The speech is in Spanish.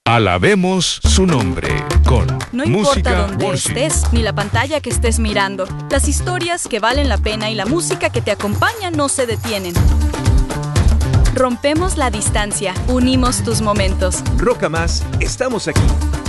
Alabemos su nombre con No importa música dónde worship. estés, ni la pantalla que estés mirando, las historias que valen la pena y la música que te acompaña no se detienen. Rompemos la distancia, unimos tus momentos. Roca Más, estamos aquí.